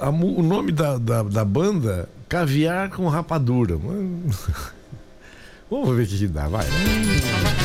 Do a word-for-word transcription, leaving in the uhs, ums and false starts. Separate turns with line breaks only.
a, o nome da, da, da banda, Caviar com Rapadura. Vamos ver o que, que dá, vai.